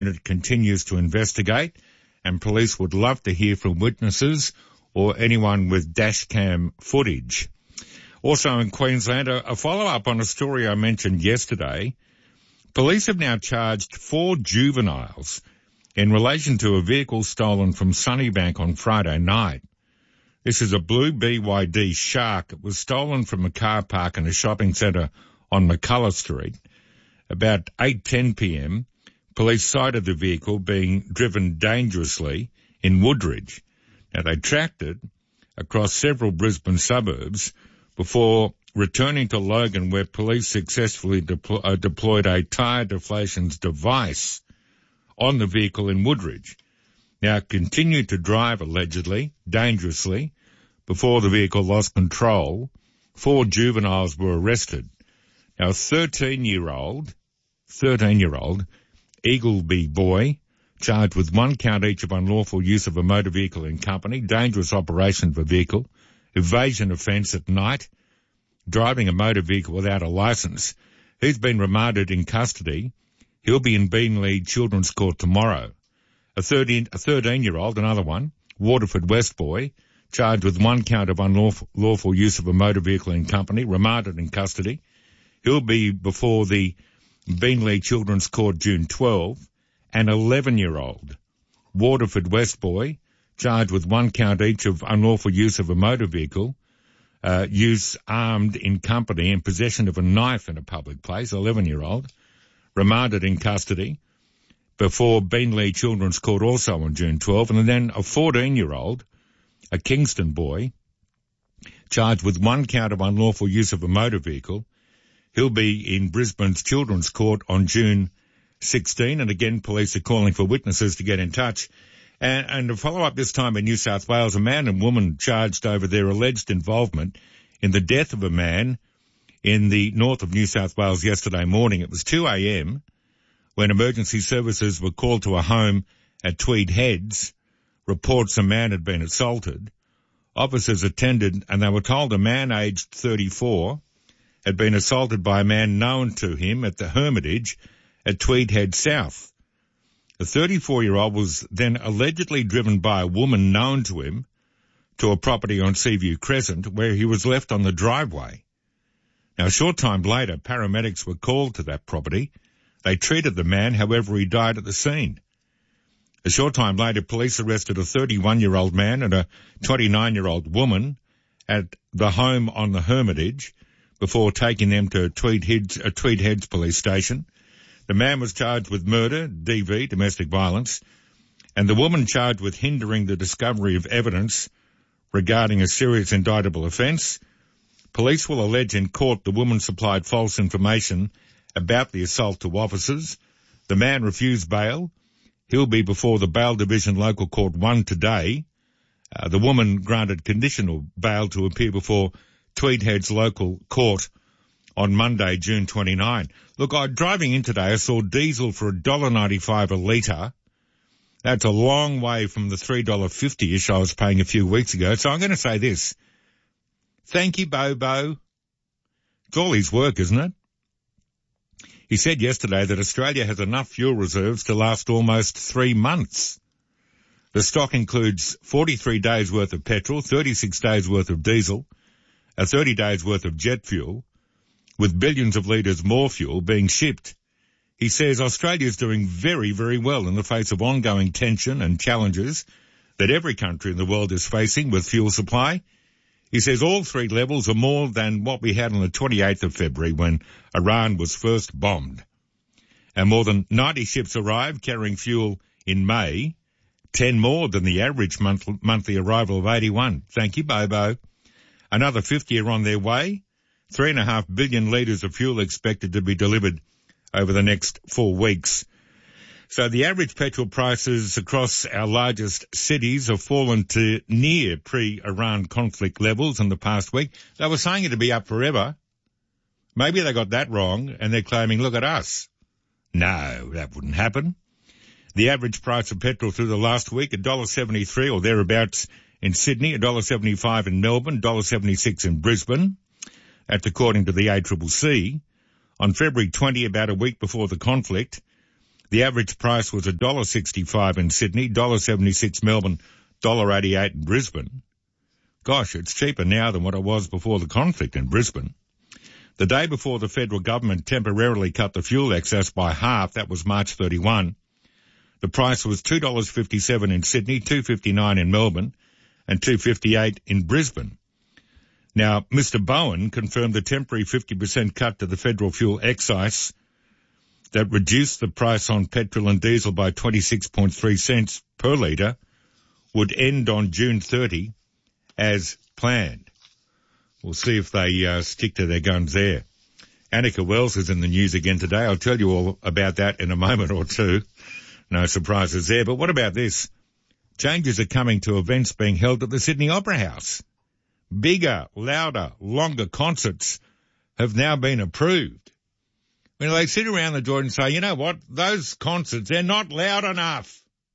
It continues to investigate, and police would love to hear from witnesses or anyone with dashcam footage. Also in Queensland, a follow-up on a story I mentioned yesterday. Police have now charged 4 juveniles in relation to a vehicle stolen from Sunnybank on Friday night. This is a blue BYD Shark. It was stolen from a car park in a shopping centre on McCullough Street. About 8:10 p.m, police sighted the vehicle being driven dangerously in Woodridge. Now, they tracked it across several Brisbane suburbs before returning to Logan, where police successfully deployed a tyre deflations device on the vehicle in Woodridge. Now, it continued to drive, allegedly, dangerously, before the vehicle lost control. 4 juveniles were arrested. Now, a 13-year-old Eagleby boy, charged with 1 count each of unlawful use of a motor vehicle in company, dangerous operation of a vehicle, evasion offence at night, driving a motor vehicle without a licence. He's been remanded in custody. He'll be in Beenleigh Children's Court tomorrow. A 13-year-old, another one, Waterford West boy, charged with 1 count of unlawful use of a motor vehicle in company, remanded in custody. He'll be before the Beenleigh Children's Court June 12. An 11-year-old Waterford West boy, charged with 1 count each of unlawful use of a motor vehicle, use armed in company and possession of a knife in a public place, 11-year-old, remanded in custody before Beenleigh Children's Court also on June 12. And then a 14-year-old, a Kingston boy, charged with 1 count of unlawful use of a motor vehicle. He'll be in Brisbane's Children's Court on June 16. And again, police are calling for witnesses to get in touch. And to follow up this time in New South Wales, a man and woman charged over their alleged involvement in the death of a man in the north of New South Wales yesterday morning. It was 2 a.m. when emergency services were called to a home at Tweed Heads. Reports a man had been assaulted. Officers attended and they were told a man aged 34 had been assaulted by a man known to him at the Hermitage at Tweed Head South. The 34-year-old was then allegedly driven by a woman known to him to a property on Seaview Crescent where he was left on the driveway. Now, a short time later, paramedics were called to that property. They treated the man, however, he died at the scene. A short time later, police arrested a 31-year-old man and a 29-year-old woman at the home on the Hermitage before taking them to Tweed Heads Police Station. The man was charged with murder, DV, domestic violence, and the woman charged with hindering the discovery of evidence regarding a serious indictable offence. Police will allege in court the woman supplied false information about the assault to officers. The man refused bail. He'll be before the Bail Division Local Court 1 today. The woman granted conditional bail to appear before Tweed Heads Local Court on Monday, June 29. Look, driving in today, I saw diesel for $1.95 a litre. That's a long way from the $3.50-ish I was paying a few weeks ago. So I'm going to say this. Thank you, Bobo. It's all his work, isn't it? He said yesterday that Australia has enough fuel reserves to last almost 3 months. The stock includes 43 days' worth of petrol, 36 days' worth of diesel, 30 days' worth of jet fuel, with billions of litres more fuel being shipped. He says Australia is doing very, very well in the face of ongoing tension and challenges that every country in the world is facing with fuel supply. He says all 3 levels are more than what we had on the 28th of February when Iran was first bombed. And more than 90 ships arrived carrying fuel in May, 10 more than the average monthly arrival of 81. Thank you, Bobo. Another 50 are on their way. 3.5 billion litres of fuel expected to be delivered over the next 4 weeks. So the average petrol prices across our largest cities have fallen to near pre-Iran conflict levels in the past week. They were saying it to be up forever. Maybe they got that wrong and they're claiming, look at us. No, that wouldn't happen. The average price of petrol through the last week, $1.73 or thereabouts in Sydney, $1.75 in Melbourne, $1.76 in Brisbane. That's according to the ACCC. On February 20, about a week before the conflict, The average price was $1.65 in Sydney, $1.76 Melbourne, $1.88 in Brisbane. Gosh, it's cheaper now than what it was before the conflict in Brisbane. The day before the federal government temporarily cut the fuel excess by half, that was March 31, the price was $2.57 in Sydney, $2.59 in Melbourne, and $2.58 in Brisbane. Now, Mr. Bowen confirmed the temporary 50% cut to the federal fuel excise that reduced the price on petrol and diesel by 26.3 cents per litre would end on June 30 as planned. We'll see if they stick to their guns there. Annika Wells is in the news again today. I'll tell you all about that in a moment or two. No surprises there. But what about this? Changes are coming to events being held at the Sydney Opera House. Bigger, louder, longer concerts have now been approved. I mean, they sit around the joint and say, you know what, those concerts, they're not loud enough.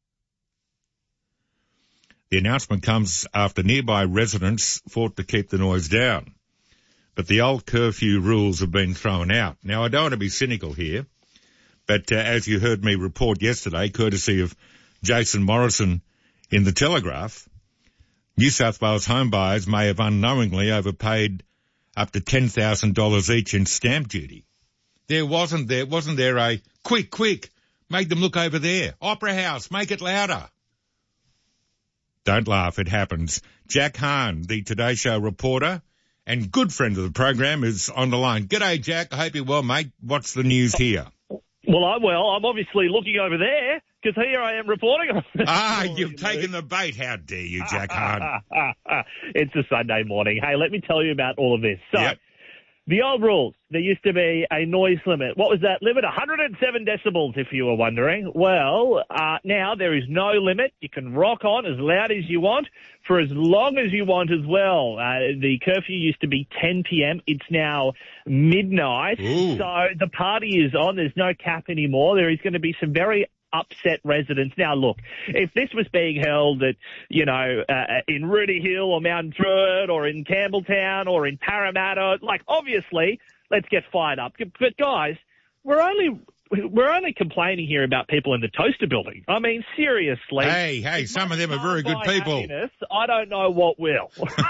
The announcement comes after nearby residents fought to keep the noise down. But the old curfew rules have been thrown out. Now, I don't want to be cynical here, but as you heard me report yesterday, courtesy of Jason Morrison in the Telegraph, New South Wales home buyers may have unknowingly overpaid up to $10,000 each in stamp duty. Wasn't there a quick, make them look over there. Opera House, make it louder. Don't laugh, it happens. Jack Hahn, the Today Show reporter and good friend of the program, is on the line. G'day, Jack. I hope you're well, mate. What's the news here? Well, I'm obviously looking over there because here I am reporting on You've taken the bait. How dare you, Jack Hahn? It's a Sunday morning. Hey, let me tell you about all of this. So, yep. The old rules, there used to be a noise limit. What was that limit? 107 decibels, if you were wondering. Well, now there is no limit. You can rock on as loud as you want for as long as you want as well. The curfew used to be 10 p.m. It's now midnight. Ooh. So the party is on. There's no cap anymore. There is going to be some very upset residents. Now, look, if this was being held at, in Rudy Hill or Mountain Druitt or in Campbelltown or in Parramatta, obviously, let's get fired up. But guys, we're only complaining here about people in the toaster building. I mean, seriously. Hey, some of them are very good people. I don't know what will.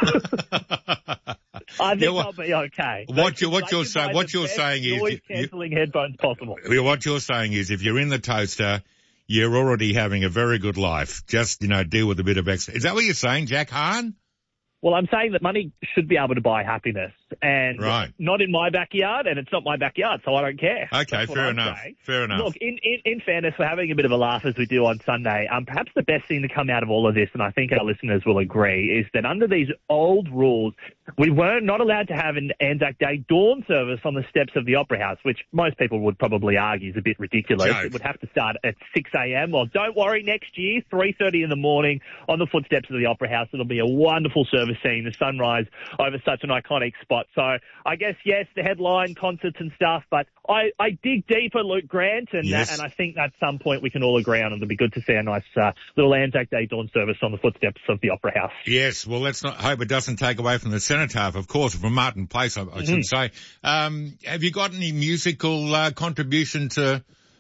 I think I'll be okay. What you're saying is noise-cancelling headphones possible. What you're saying is if you're in the toaster, you're already having a very good life. Just, deal with a bit of extra. Is that what you're saying, Jack Hahn? Well, I'm saying that money should be able to buy happiness. And right. Not in my backyard, and it's not my backyard, so I don't care. Okay, fair enough. Fair enough. Look, in fairness, we're having a bit of a laugh as we do on Sunday. Perhaps the best thing to come out of all of this, and I think our listeners will agree, is that under these old rules, we were not allowed to have an Anzac Day dawn service on the steps of the Opera House, which most people would probably argue is a bit ridiculous. Joke. It would have to start at 6 a.m. Well, don't worry, next year, 3:30 in the morning on the footsteps of the Opera House. It'll be a wonderful service seeing the sunrise over such an iconic spot. So I guess, yes, the headline, concerts and stuff, but I dig deeper, Luke Grant, and yes. And I think at some point we can all agree on. It'll be good to see a nice little Anzac Day dawn service on the footsteps of the Opera House. Yes, well, let's not hope it doesn't take away from the cenotaph, of course, from Martin Place, I should say. Have you got any musical contribution to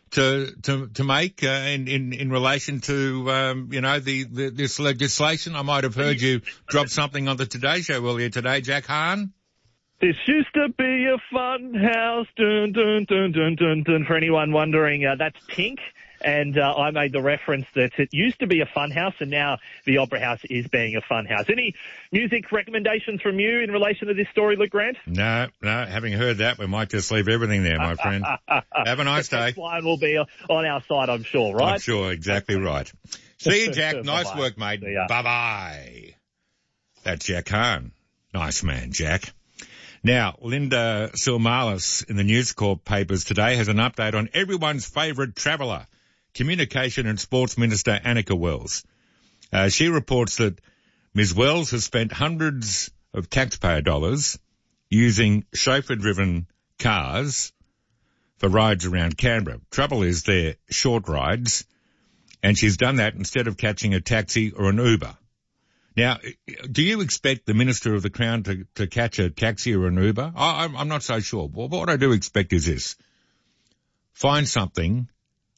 make in relation to this legislation? I might have heard you drop something on the Today Show earlier today, Jack Hahn. This used to be a fun house, dun, dun, dun, dun, dun, dun. For anyone wondering, that's Pink. And I made the reference that it used to be a fun house, and now the Opera House is being a fun house. Any music recommendations from you in relation to this story, Luke Grant? No. Having heard that, we might just leave everything there, my friend. Have a nice day. The line will be on our side, I'm sure, right? I'm sure, exactly right. See you, Jack. Nice work, mate. Bye-bye. That's Jack Hahn. Nice man, Jack. Now, Linda Silmalis in the News Corp papers today has an update on everyone's favourite traveller, Communication and Sports Minister Annika Wells. She reports that Ms. Wells has spent hundreds of taxpayer dollars using chauffeur-driven cars for rides around Canberra. Trouble is they're short rides, and she's done that instead of catching a taxi or an Uber. Now, do you expect the Minister of the Crown to catch a taxi or an Uber? I'm not so sure. But what I do expect is this. Find something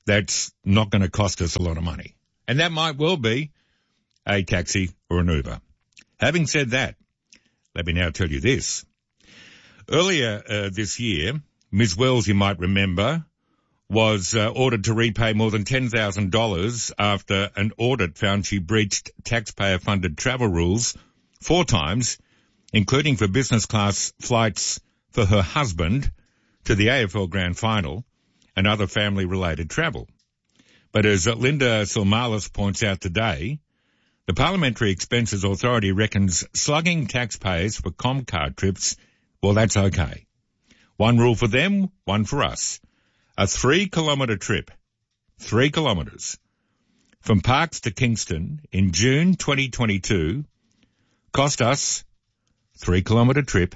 that's not going to cost us a lot of money. And that might well be a taxi or an Uber. Having said that, let me now tell you this. Earlier this year, Ms. Wells, you might remember, was ordered to repay more than $10,000 after an audit found she breached taxpayer-funded travel rules 4 times, including for business class flights for her husband to the AFL Grand Final and other family-related travel. But as Linda Silmalis points out today, the Parliamentary Expenses Authority reckons slugging taxpayers for Comcard trips, well, that's okay. One rule for them, one for us. A 3-kilometre trip, 3 kilometres, from Parkes to Kingston in June 2022 cost us, 3-kilometre trip,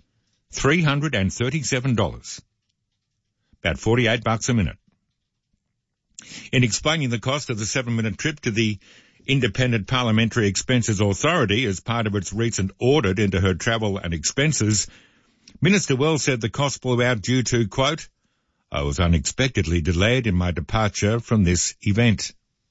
$337, about $48 a minute. In explaining the cost of the 7-minute trip to the Independent Parliamentary Expenses Authority as part of its recent audit into her travel and expenses, Minister Wells said the cost blew out due to, quote, I was unexpectedly delayed in my departure from this event.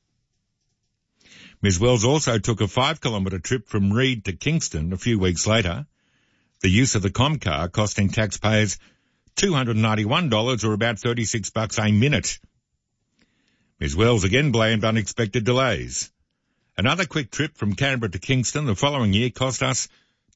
Ms. Wells also took a 5-kilometre trip from Reid to Kingston a few weeks later, the use of the Comcar costing taxpayers $291 or about $36 a minute. Ms. Wells again blamed unexpected delays. Another quick trip from Canberra to Kingston the following year cost us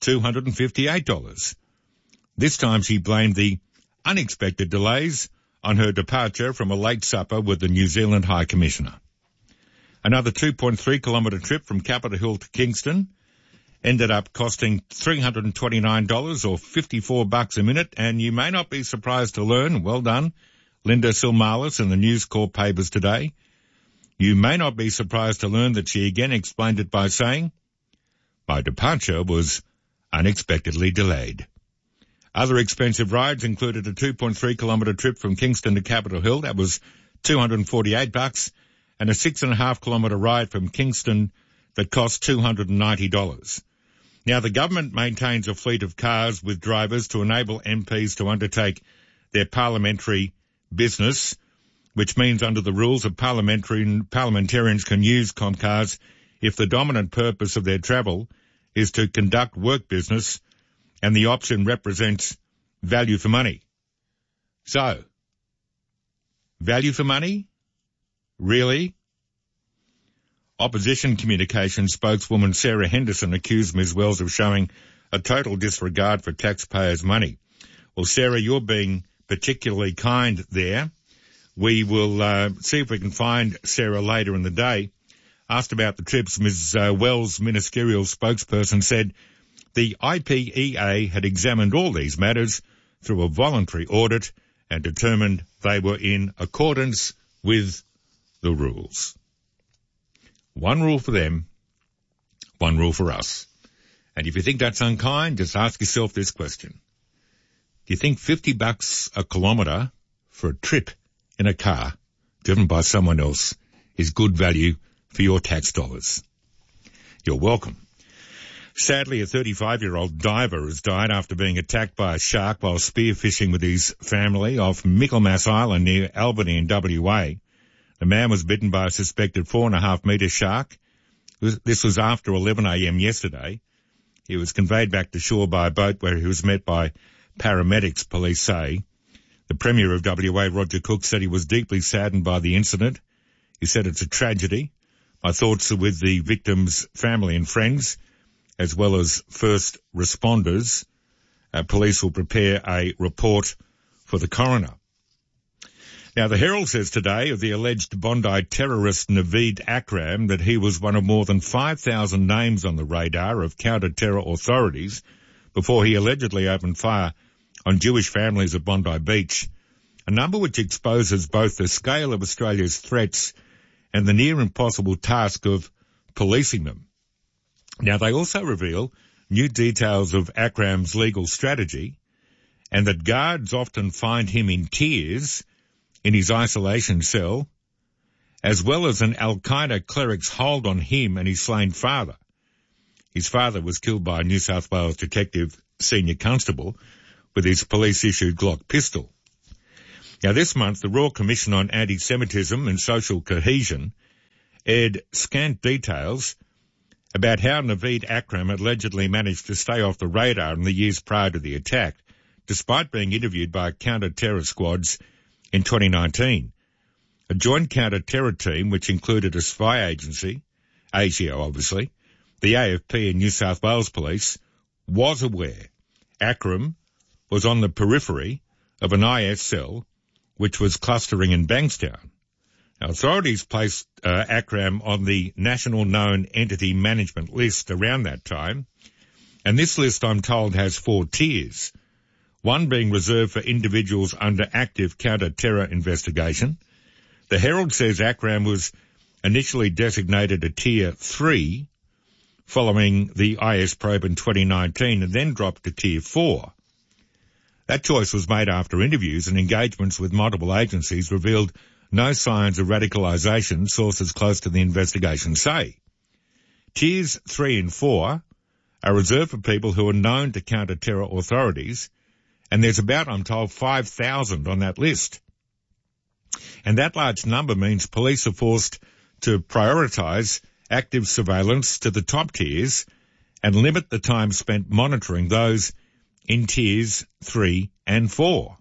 $258. This time she blamed the unexpected delays on her departure from a late supper with the New Zealand High Commissioner. Another 2.3-kilometre trip from Capitol Hill to Kingston ended up costing $329 or $54 a minute, and you may not be surprised to learn, well done, Linda Silmalis in the News Corp papers today, you may not be surprised to learn that she again explained it by saying, my departure was unexpectedly delayed. Other expensive rides included a 2.3-kilometre trip from Kingston to Capitol Hill, that was $248, and a 6.5-kilometre ride from Kingston that cost $290. Now, the government maintains a fleet of cars with drivers to enable MPs to undertake their parliamentary business, which means under the rules of parliamentarians can use Comcars if the dominant purpose of their travel is to conduct work business and the option represents value for money. So, value for money? Really? Opposition Communications spokeswoman Sarah Henderson accused Ms. Wells of showing a total disregard for taxpayers' money. Well, Sarah, you're being particularly kind there. We will see if we can find Sarah later in the day. Asked about the trips, Ms. Wells' ministerial spokesperson said the IPEA had examined all these matters through a voluntary audit and determined they were in accordance with the rules. One rule for them, one rule for us. And if you think that's unkind, just ask yourself this question. Do you think $50 a kilometre for a trip in a car driven by someone else is good value for your tax dollars? You're welcome. Sadly, a 35-year-old diver has died after being attacked by a shark while spearfishing with his family off Michaelmas Island near Albany in WA. The man was bitten by a suspected 4.5-metre shark. This was after 11 a.m. yesterday. He was conveyed back to shore by a boat where he was met by paramedics, police say. The Premier of WA, Roger Cook, said he was deeply saddened by the incident. He said it's a tragedy. My thoughts are with the victim's family and friends, as well as first responders. Police will prepare a report for the coroner. Now, the Herald says today of the alleged Bondi terrorist Naveed Akram that he was one of more than 5,000 names on the radar of counter-terror authorities before he allegedly opened fire on Jewish families at Bondi Beach, a number which exposes both the scale of Australia's threats and the near impossible task of policing them. Now, they also reveal new details of Akram's legal strategy and that guards often find him in tears in his isolation cell, as well as an Al-Qaeda cleric's hold on him and his slain father. His father was killed by a New South Wales detective, senior constable, with his police-issued Glock pistol. Now, this month, the Royal Commission on Anti-Semitism and Social Cohesion aired scant details about how Naveed Akram allegedly managed to stay off the radar in the years prior to the attack, despite being interviewed by counter-terror squads in 2019. A joint counter-terror team, which included a spy agency, ASIO obviously, the AFP and New South Wales Police, was aware Akram was on the periphery of an IS cell which was clustering in Bankstown. Now, authorities placed Akram on the National Known Entity Management list around that time, and this list, I'm told, has 4 tiers, one being reserved for individuals under active counter-terror investigation. The Herald says Akram was initially designated a Tier 3 following the IS probe in 2019 and then dropped to Tier 4. That choice was made after interviews and engagements with multiple agencies revealed no signs of radicalisation, sources close to the investigation say. Tiers 3 and 4 are reserved for people who are known to counter-terror authorities, and there's about, I'm told, 5,000 on that list. And that large number means police are forced to prioritise active surveillance to the top tiers and limit the time spent monitoring those in Tiers 3 and 4.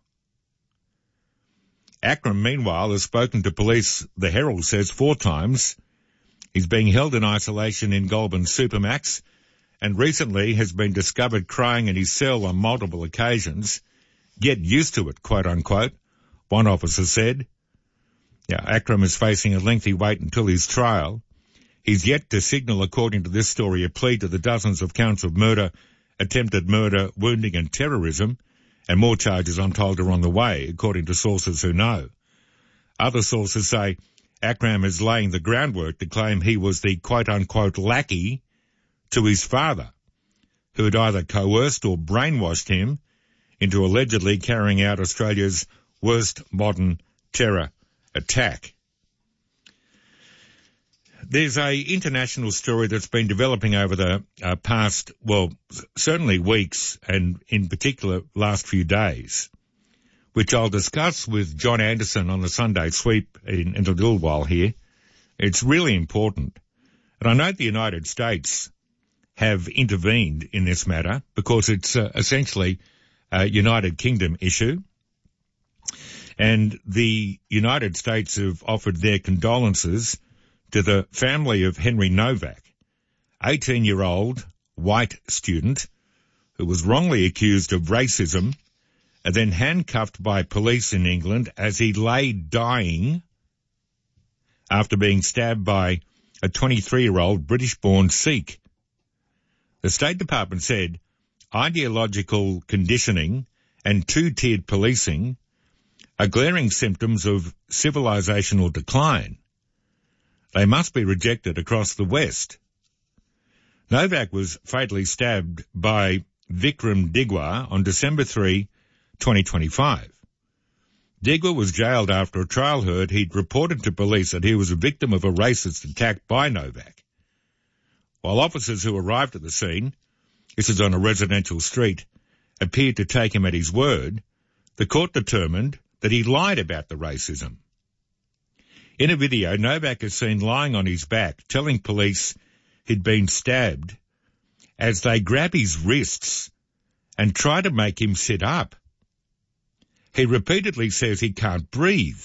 Akram, meanwhile, has spoken to police, the Herald says, 4 times. He's being held in isolation in Goulburn Supermax and recently has been discovered crying in his cell on multiple occasions. Get used to it, quote unquote, one officer said. Now, Akram is facing a lengthy wait until his trial. He's yet to signal, according to this story, a plea to the dozens of counts of murder, attempted murder, wounding and terrorism, and more charges, I'm told, are on the way, according to sources who know. Other sources say Akram is laying the groundwork to claim he was the quote-unquote lackey to his father, who had either coerced or brainwashed him into allegedly carrying out Australia's worst modern terror attack. There's a international story that's been developing over the past, well, certainly weeks and in particular last few days, which I'll discuss with John Anderson on the Sunday Sweep in a little while here. It's really important. And I know the United States have intervened in this matter because it's essentially a United Kingdom issue. And the United States have offered their condolences to the family of Henry Novak, 18-year-old white student who was wrongly accused of racism and then handcuffed by police in England as he lay dying after being stabbed by a 23-year-old British-born Sikh. The State Department said ideological conditioning and two-tiered policing are glaring symptoms of civilizational decline. They must be rejected across the West. Novak was fatally stabbed by Vikram Digwa on December 3, 2025. Digwa was jailed after a trial heard he'd reported to police that he was a victim of a racist attack by Novak. While officers who arrived at the scene, this is on a residential street, appeared to take him at his word, the court determined that he lied about the racism. In a video, Novak is seen lying on his back, telling police he'd been stabbed as they grab his wrists and try to make him sit up. He repeatedly says he can't breathe.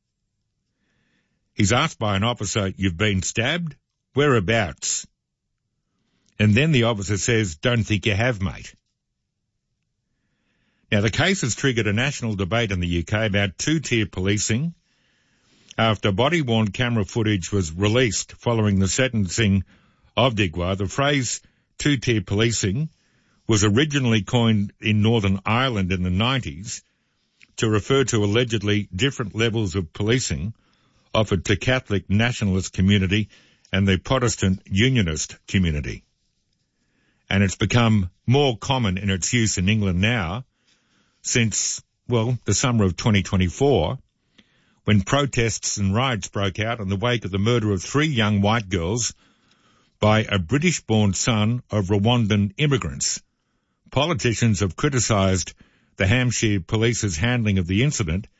He's asked by an officer, "You've been stabbed? Whereabouts?" And then the officer says, "Don't think you have, mate." Now, the case has triggered a national debate in the UK about two-tier policing after body-worn camera footage was released following the sentencing of Digwa. The phrase two-tier policing was originally coined in Northern Ireland in the 90s to refer to allegedly different levels of policing offered to Catholic nationalist community and the Protestant unionist community. And it's become more common in its use in England now since, well, the summer of 2024, when protests and riots broke out in the wake of the murder of 3 young white girls by a British-born son of Rwandan immigrants. Politicians have criticised the Hampshire police's handling of the incident,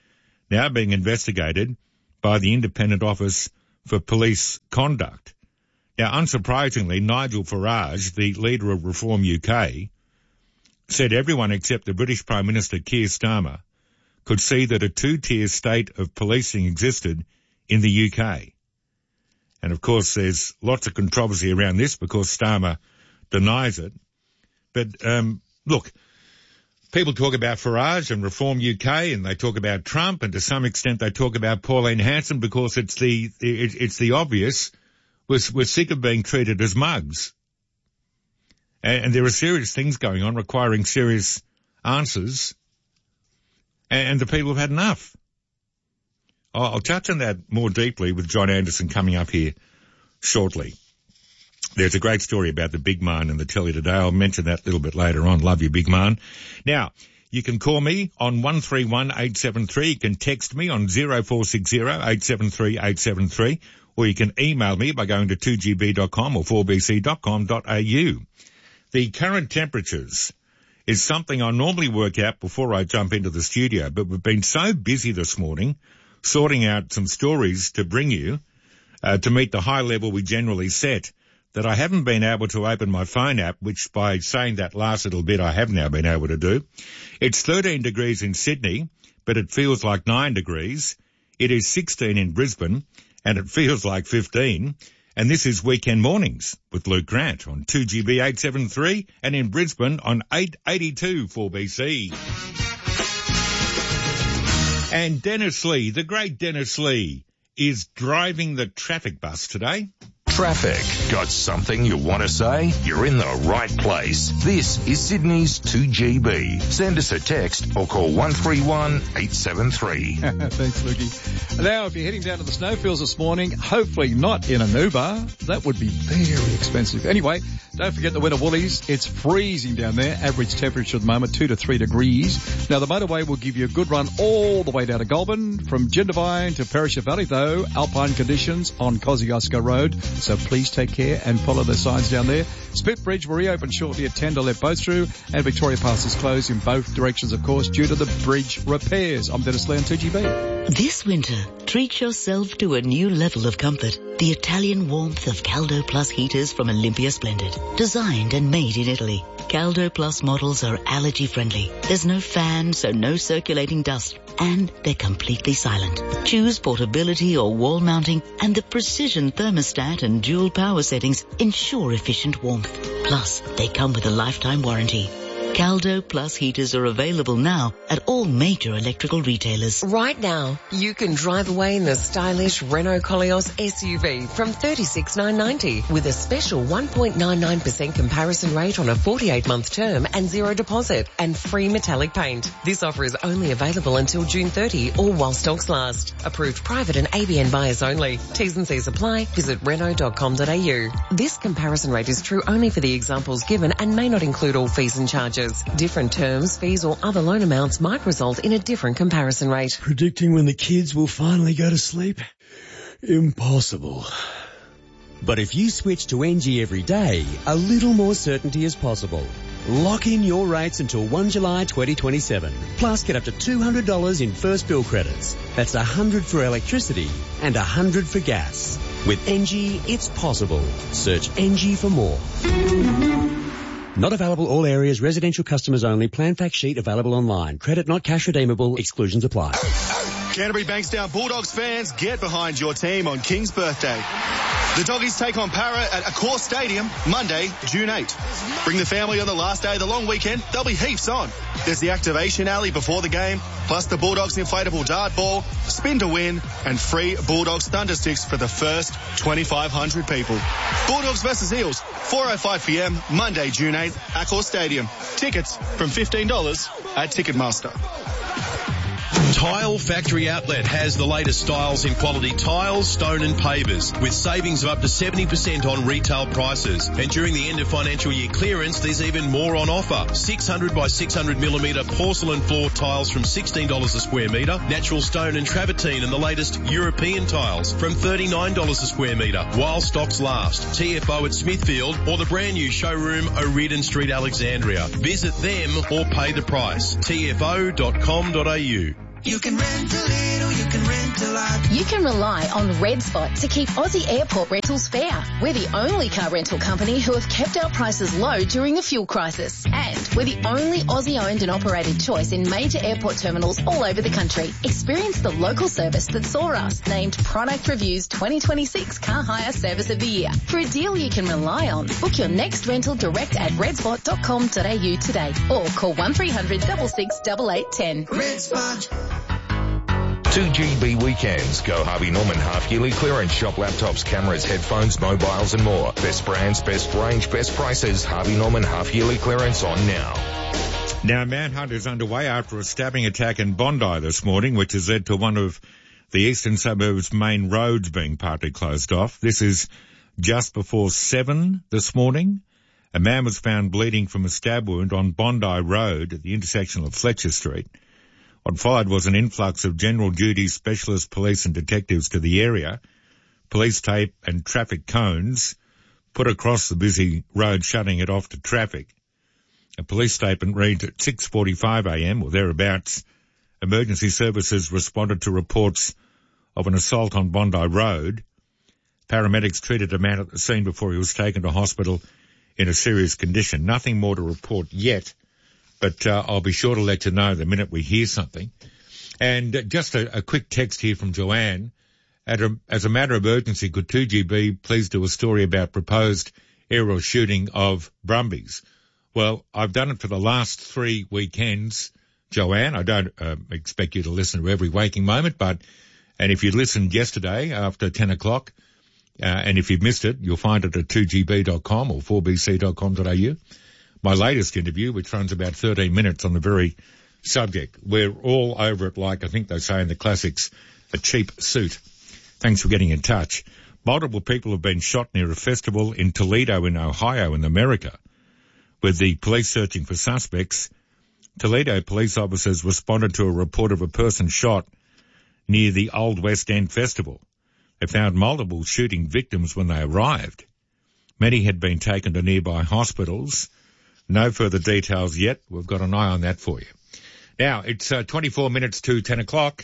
now being investigated by the Independent Office for Police Conduct. Now, unsurprisingly, Nigel Farage, the leader of Reform UK, said everyone except the British Prime Minister Keir Starmer could see that a two-tier state of policing existed in the UK. And, of course, there's lots of controversy around this because Starmer denies it. But, look, people talk about Farage and Reform UK, and they talk about Trump, and to some extent they talk about Pauline Hanson because it's the obvious. We're sick of being treated as mugs. And there are serious things going on requiring serious answers, and the people have had enough. I'll touch on that more deeply with John Anderson coming up here shortly. There's a great story about the Big Man in the telly today. I'll mention that a little bit later on. Love you, Big Man. Now, you can call me on 131873. You can text me on 0460 873 873, or you can email me by going to 2gb.com or 4bc.com.au. The current temperatures is something I normally work out before I jump into the studio, but we've been so busy this morning sorting out some stories to bring you to meet the high level we generally set that I haven't been able to open my phone app, which by saying that last little bit I have now been able to do. It's 13 degrees in Sydney, but it feels like 9 degrees. It is 16 in Brisbane, and it feels like 15. And this is Weekend Mornings with Luke Grant on 2GB 873 and in Brisbane on 882 4BC. And Dennis Lee, the great Dennis Lee, is driving the traffic bus today. Traffic. Got something you want to say? You're in the right place. This is Sydney's 2GB. Send us a text or call 131 873. Thanks, Lukey. Now, if you're heading down to the snowfields this morning, hopefully not in an Uber. That would be very expensive. Anyway, don't forget the winter woolies. It's freezing down there. Average temperature at the moment, 2 to 3 degrees. Now, the motorway will give you a good run all the way down to Goulburn. From Jindabyne to Perisher Valley, though, alpine conditions on Kosciuszko Road. So please take care and follow the signs down there. Spit Bridge will reopen shortly at 10 to let both through, and Victoria Pass is closed in both directions, of course, due to the bridge repairs. I'm Dennis Lee on 2GB. This winter, treat yourself to a new level of comfort. The Italian warmth of Caldo Plus heaters from Olympia Splendid. Designed and made in Italy. Caldo Plus models are allergy friendly. There's no fan, so no circulating dust. And they're completely silent. Choose portability or wall mounting, and the precision thermostat and dual power settings ensure efficient warmth. Plus, they come with a lifetime warranty. Caldo Plus heaters are available now at all major electrical retailers. Right now, you can drive away in the stylish Renault Koleos SUV from $36,990 with a special 1.99% comparison rate on a 48-month term and zero deposit and free metallic paint. This offer is only available until June 30 or while stocks last. Approved private and ABN buyers only. T's and C's apply. Visit Renault.com.au. This comparison rate is true only for the examples given and may not include all fees and charges. Different terms, fees or other loan amounts might result in a different comparison rate. Predicting when the kids will finally go to sleep? Impossible. But if you switch to NG every day, a little more certainty is possible. Lock in your rates until 1 July 2027. Plus get up to $200 in first bill credits. That's $100 for electricity and $100 for gas. With NG, it's possible. Search NG for more. Not available all areas, residential customers only. Plan fact sheet available online. Credit not cash redeemable. Exclusions apply. Canterbury Bankstown Bulldogs fans, get behind your team on King's birthday. The Doggies take on Para at Accor Stadium Monday, June 8. Bring the family on the last day of the long weekend. There'll be heaps on. There's the activation alley before the game, plus the Bulldogs inflatable dart ball, spin to win, and free Bulldogs thunder sticks for the first 2,500 people. Bulldogs versus Eels, 4:05 p.m. Monday, June 8, Accor Stadium. Tickets from $15 at Ticketmaster. Tile Factory Outlet has the latest styles in quality tiles, stone and pavers with savings of up to 70% on retail prices. And during the end of financial year clearance, there's even more on offer. 600 by 600 millimetre porcelain floor tiles from $16 a square metre, natural stone and travertine and the latest European tiles from $39 a square metre while stocks last. TFO at Smithfield or the brand new showroom O'Riordan Street, Alexandria. Visit them or pay the price. tfo.com.au. You can rent a little, you can rent a lot. You can rely on Red Spot to keep Aussie airport rentals fair. We're the only car rental company who have kept our prices low during the fuel crisis. And we're the only Aussie-owned and operated choice in major airport terminals all over the country. Experience the local service that saw us named Product Review's 2026 Car Hire Service of the Year. For a deal you can rely on, book your next rental direct at redspot.com.au today or call 1300 66 8810. Red Spot. 2GB weekends. Go Harvey Norman half-yearly clearance. Shop laptops, cameras, headphones, mobiles and more. Best brands, best range, best prices. Harvey Norman half-yearly clearance on now. Now, manhunt is underway after a stabbing attack in Bondi this morning, which has led to one of the eastern suburbs' main roads being partly closed off. This is just before 7 this morning. A man was found bleeding from a stab wound on Bondi Road at the intersection of Fletcher Street. What followed was an influx of general duty specialist police and detectives to the area. Police tape and traffic cones put across the busy road, shutting it off to traffic. A police statement reads at 6:45 a.m. or thereabouts, emergency services responded to reports of an assault on Bondi Road. Paramedics treated a man at the scene before he was taken to hospital in a serious condition. Nothing more to report yet. But I'll be sure to let you know the minute we hear something. And just a quick text here from Joanne. As a matter of urgency, could 2GB please do a story about proposed aerial shooting of Brumbies? Well, I've done it for the last 3 weekends, Joanne. I don't expect you to listen to every waking moment, and if you listened yesterday after 10 o'clock, and if you've missed it, you'll find it at 2gb.com or 4bc.com.au. My latest interview, which runs about 13 minutes on the very subject. We're all over it, like I think they say in the classics, a cheap suit. Thanks for getting in touch. Multiple people have been shot near a festival in Toledo in Ohio in America. With the police searching for suspects, Toledo police officers responded to a report of a person shot near the Old West End Festival. They found multiple shooting victims when they arrived. Many had been taken to nearby hospitals. No further details yet. We've got an eye on that for you. Now, it's 24 minutes to 10 o'clock.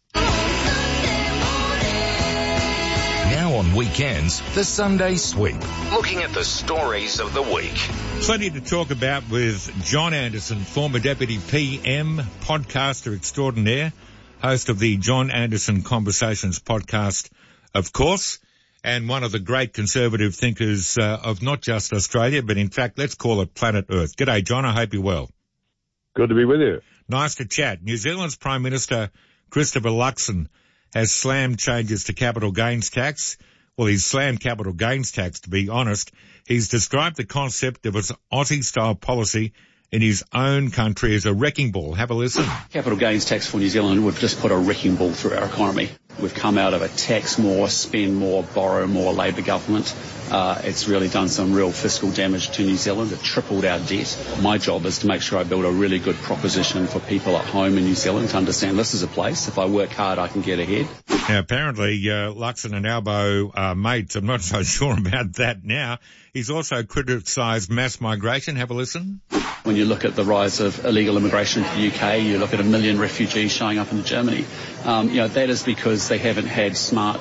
Now on weekends, the Sunday Sweep. Looking at the stories of the week. Plenty to talk about with John Anderson, former Deputy PM, podcaster extraordinaire, host of the John Anderson Conversations podcast, of course, and one of the great conservative thinkers of not just Australia, but in fact, let's call it planet Earth. G'day, John. I hope you're well. Good to be with you. Nice to chat. New Zealand's Prime Minister Christopher Luxon has slammed changes to capital gains tax. Well, he's slammed capital gains tax, to be honest. He's described the concept of an Aussie-style policy in his own country as a wrecking ball. Have a listen. Capital gains tax for New Zealand would just put a wrecking ball through our economy. We've come out of a tax more, spend more, borrow more Labor government. It's really done some real fiscal damage to New Zealand. It tripled our debt. My job is to make sure I build a really good proposition for people at home in New Zealand to understand this is a place. If I work hard, I can get ahead. Now, apparently, Luxon and Albo are mates. I'm not so sure about that now. He's also criticised mass migration. Have a listen. When you look at the rise of illegal immigration to the UK, you look at 1 million refugees showing up in Germany. That is because they haven't had smart,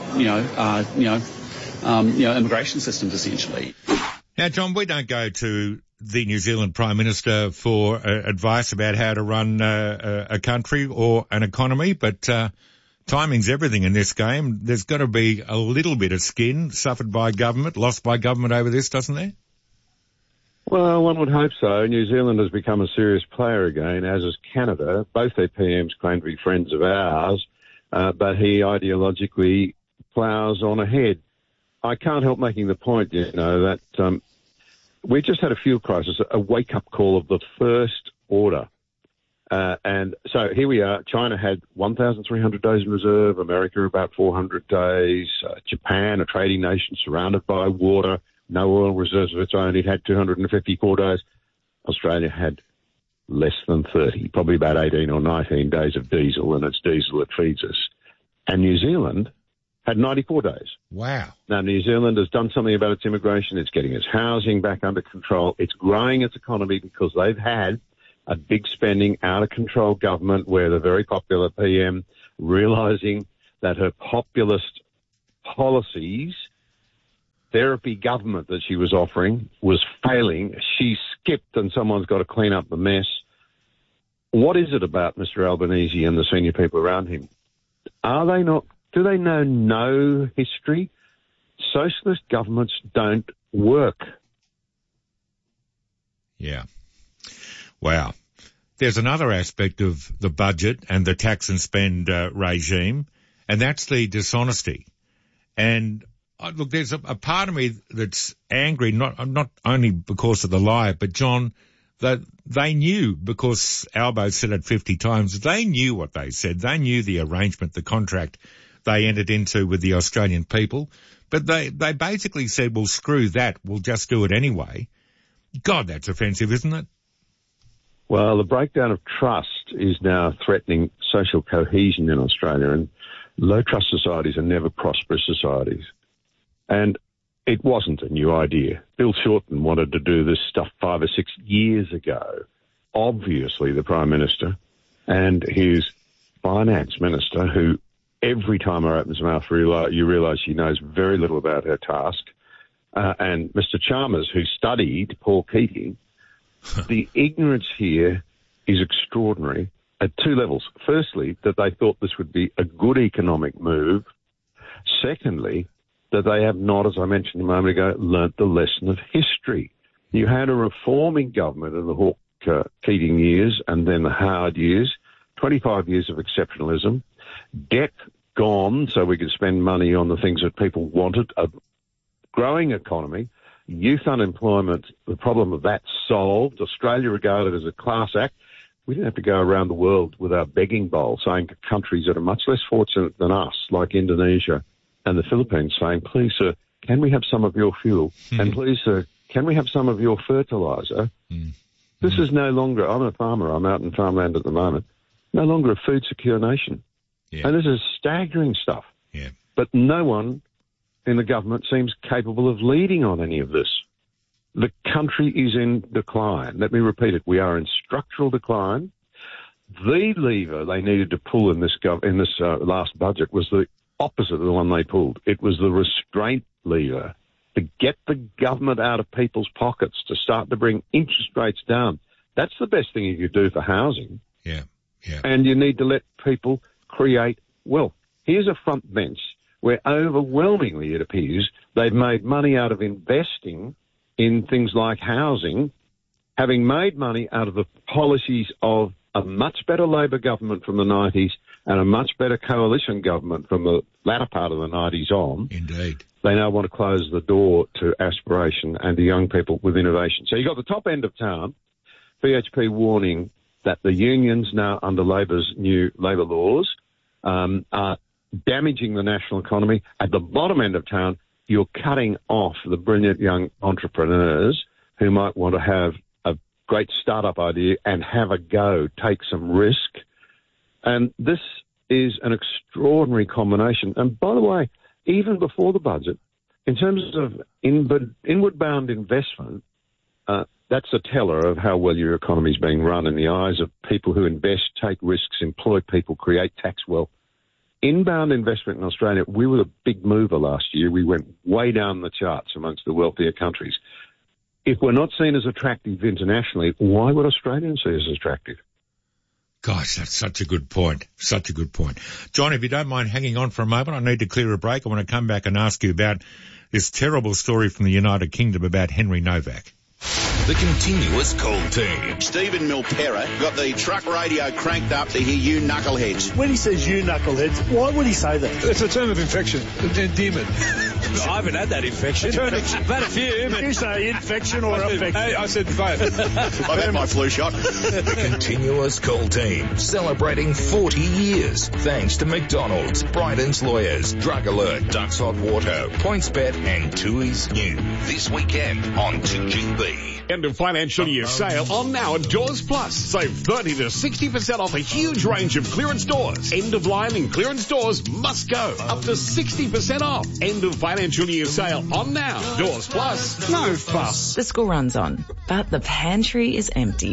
immigration systems, essentially. Now, John, we don't go to the New Zealand Prime Minister for advice about how to run a country or an economy, but timing's everything in this game. There's got to be a little bit of skin suffered by government, lost by government over this, doesn't there? Well, one would hope so. New Zealand has become a serious player again, as is Canada. Both their PMs claim to be friends of ours, but he ideologically ploughs on ahead. I can't help making the point, that we just had a fuel crisis, a wake-up call of the first order. And so here we are. China had 1,300 days in reserve, America about 400 days, Japan, a trading nation surrounded by water, no oil reserves of its own. It had 254 days. Australia had less than 30, probably about 18 or 19 days of diesel, and it's diesel that feeds us. And New Zealand had 94 days. Wow. Now, New Zealand has done something about its immigration. It's getting its housing back under control. It's growing its economy because they've had a big spending, out-of-control government where the very popular PM, realising that her populist policies, therapy government that she was offering, was failing. She skipped and someone's got to clean up the mess. What is it about Mr. Albanese and the senior people around him? Do they know no history? Socialist governments don't work. Yeah. Wow. There's another aspect of the budget and the tax and spend regime, and that's the dishonesty. And look, there's a part of me that's angry, not only because of the lie, but John, that they knew, because Albo said it 50 times, they knew what they said. They knew the arrangement, the contract they entered into with the Australian people. But they basically said, well, screw that. We'll just do it anyway. God, that's offensive, isn't it? Well, the breakdown of trust is now threatening social cohesion in Australia, and low-trust societies are never prosperous societies. And it wasn't a new idea. Bill Shorten wanted to do this stuff 5 or 6 years ago. Obviously, the Prime Minister and his Finance Minister, who every time I open his mouth, you realise she knows very little about her task, and Mr. Chalmers, who studied Paul Keating. The ignorance here is extraordinary at two levels. Firstly, that they thought this would be a good economic move. Secondly, that they have not, as I mentioned a moment ago, learnt the lesson of history. You had a reforming government in the Hawke-Keating years and then the Howard years, 25 years of exceptionalism, debt gone so we could spend money on the things that people wanted, a growing economy, youth unemployment, the problem of that solved, Australia regarded as a class act. We didn't have to go around the world with our begging bowl saying to countries that are much less fortunate than us, like Indonesia and the Philippines, saying, please, sir, can we have some of your fuel? And please, sir, can we have some of your fertiliser? This is no longer, I'm a farmer, I'm out in farmland at the moment, no longer a food secure nation. Yeah. And this is staggering stuff. Yeah. But no one in the government seems capable of leading on any of this. The country is in decline. Let me repeat it. We are in structural decline. The lever they needed to pull in this last budget was the opposite of the one they pulled. It was the restraint lever to get the government out of people's pockets, to start to bring interest rates down. That's the best thing you could do for housing. Yeah. And you need to let people create wealth. Here's a front bench where overwhelmingly it appears they've made money out of investing in things like housing, having made money out of the policies of a much better Labor government from the 90s and a much better coalition government from the latter part of the 90s on. Indeed. They now want to close the door to aspiration and to young people with innovation. So you've got the top end of town, BHP warning that the unions now under Labor's new labour laws are damaging the national economy. At the bottom end of town, you're cutting off the brilliant young entrepreneurs who might want to have a great startup idea and have a go, take some risk. And this is an extraordinary combination. And by the way, even before the budget, in terms of inward-bound investment, that's a teller of how well your economy is being run in the eyes of people who invest, take risks, employ people, create tax wealth. Inbound investment in Australia, we were a big mover last year. We went way down the charts amongst the wealthier countries. If we're not seen as attractive internationally, why would Australians see us as attractive? Gosh, that's such a good point. Such a good point. John, if you don't mind hanging on for a moment, I need to clear a break. I want to come back and ask you about this terrible story from the United Kingdom about Henry Novak. The continuous call team. Stephen Milpera got the truck radio cranked up to hear you knuckleheads. When he says you knuckleheads, why would he say that? It's a term of infection. Endearment. I haven't had that infection. I've had a few. But did you say infection or affection? I said both. I've had my flu shot. The continuous call team, celebrating 40 years. Thanks to McDonald's, Bryden's Lawyers, Drug Alert, Ducks Hot Water, PointsBet and Tui's New. This weekend on 2GB. End of financial year sale on now at Doors Plus. Save 30 to 60% off a huge range of clearance doors. End of line and clearance doors must go. Up to 60% off. End of financial year sale on now. Doors Plus. No fuss. The school runs on, but the pantry is empty.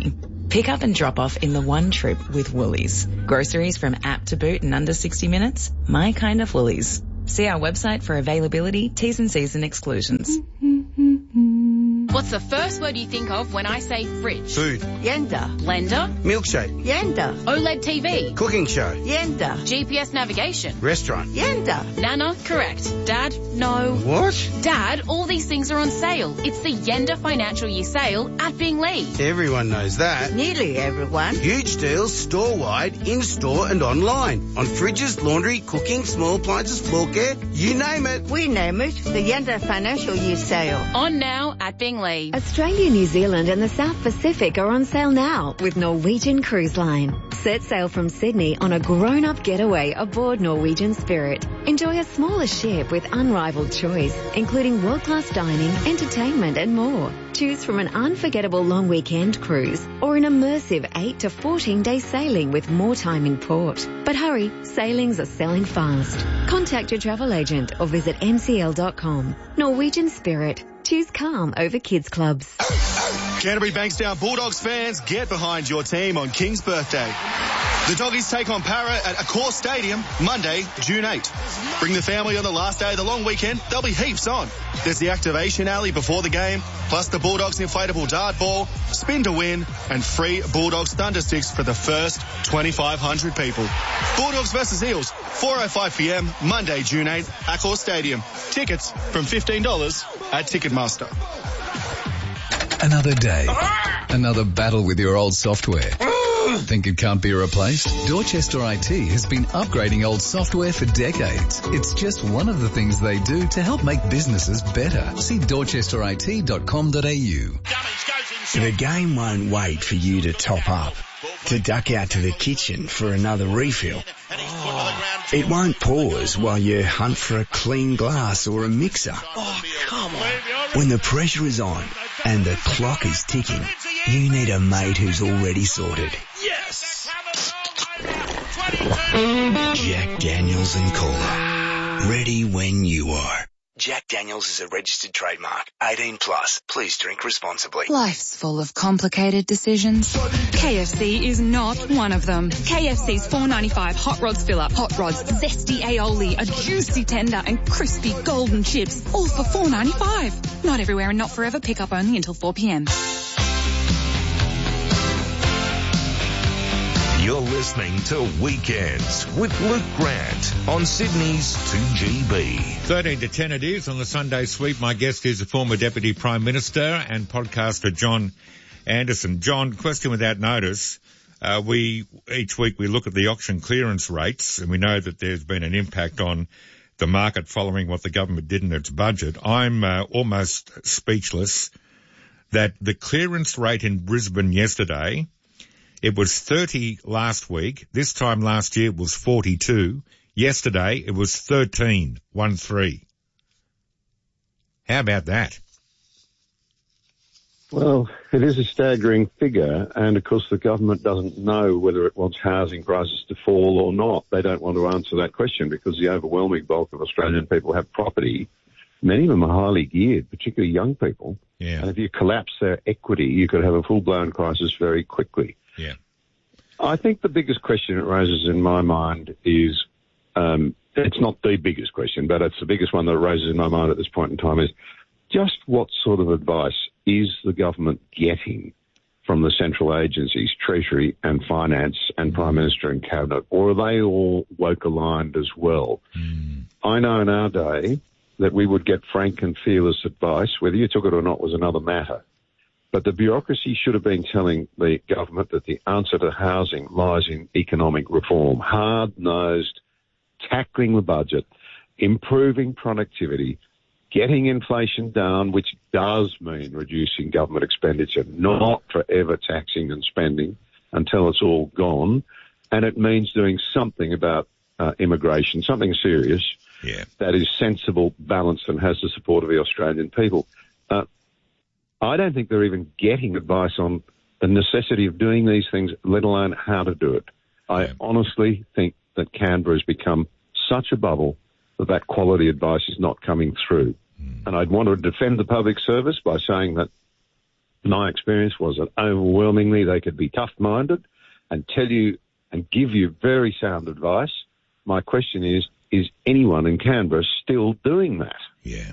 Pick up and drop off in the one trip with Woolies. Groceries from app to boot in under 60 minutes? My kind of Woolies. See our website for availability, T's and C's and exclusions. What's the first word you think of when I say fridge? Food. Yenda. Blender. Milkshake. Yenda. OLED TV. Cooking show. Yenda. GPS navigation. Restaurant. Yenda. Nana, correct. Dad, no. What? Dad, all these things are on sale. It's the Yenda Financial Year Sale at Binglee. Everyone knows that. Nearly everyone. Huge deals store-wide, in-store and online. On fridges, laundry, cooking, small appliances, floor care, you name it. We name it the Yenda Financial Year Sale. On now at Binglee. Australia, New Zealand and the South Pacific are on sale now with Norwegian Cruise Line. Set sail from Sydney on a grown-up getaway aboard Norwegian Spirit. Enjoy a smaller ship with unrivaled choice, including world-class dining, entertainment and more. Choose from an unforgettable long weekend cruise or an immersive 8 to 14-day sailing with more time in port. But hurry, sailings are selling fast. Contact your travel agent or visit ncl.com. Norwegian Spirit. Choose calm over kids clubs. Canterbury Bankstown Bulldogs fans, get behind your team on King's birthday. The Doggies take on Para at Accor Stadium Monday, June 8. Bring the family on the last day of the long weekend. There'll be heaps on. There's the activation alley before the game, plus the Bulldogs inflatable dart ball, spin to win, and free Bulldogs Thunder Sticks for the first 2,500 people. Bulldogs versus Eels, 4:05pm, Monday, June 8, Accor Stadium. Tickets from $15 at Ticketmaster. Another day. Another battle with your old software. Think it can't be replaced? Dorchester IT has been upgrading old software for decades. It's just one of the things they do to help make businesses better. See dorchesterit.com.au. The game won't wait for you to top up, to duck out to the kitchen for another refill. It won't pause while you hunt for a clean glass or a mixer. Oh, come on. When the pressure is on and the clock is ticking, you need a mate who's already sorted. Yes! Jack Daniels and Cola. Ready when you are. Jack Daniels is a registered trademark. 18 plus. Please drink responsibly. Life's full of complicated decisions. KFC is not one of them. KFC's $4.95 Hot Rods Fill-Up. Hot Rods, zesty aioli, a juicy tender and crispy golden chips. All for $4.95. Not everywhere and not forever. Pick up only until 4pm. You're listening to Weekends with Luke Grant on Sydney's 2GB. 13 to 10 it is on the Sunday Sweep. My guest is the former Deputy Prime Minister and podcaster John Anderson. John, question without notice. Each week we look at the auction clearance rates, and we know that there's been an impact on the market following what the government did in its budget. I'm almost speechless that the clearance rate in Brisbane yesterday, it was 30 last week. This time last year it was 42. Yesterday it was 13. How about that? Well, it is a staggering figure, and of course the government doesn't know whether it wants housing prices to fall or not. They don't want to answer that question because the overwhelming bulk of Australian people have property. Many of them are highly geared, particularly young people. Yeah. And if you collapse their equity, you could have a full-blown crisis very quickly. Yeah. I think the biggest question it raises in my mind is, it's not the biggest question, but it's the biggest one that it raises in my mind at this point in time, is just what sort of advice is the government getting from the central agencies, Treasury and Finance and Prime Minister and Cabinet, or are they all woke-aligned as well? I know in our day that we would get frank and fearless advice. Whether you took it or not was another matter. But the bureaucracy should have been telling the government that the answer to housing lies in economic reform, hard-nosed, tackling the budget, improving productivity, getting inflation down, which does mean reducing government expenditure, not forever taxing and spending until it's all gone. And it means doing something about immigration, something serious that is sensible, balanced, and has the support of the Australian people. I don't think they're even getting advice on the necessity of doing these things, let alone how to do it. I honestly think that Canberra has become such a bubble that quality advice is not coming through. And I'd want to defend the public service by saying that my experience was that overwhelmingly they could be tough-minded and tell you and give you very sound advice. My question is anyone in Canberra still doing that? Yeah.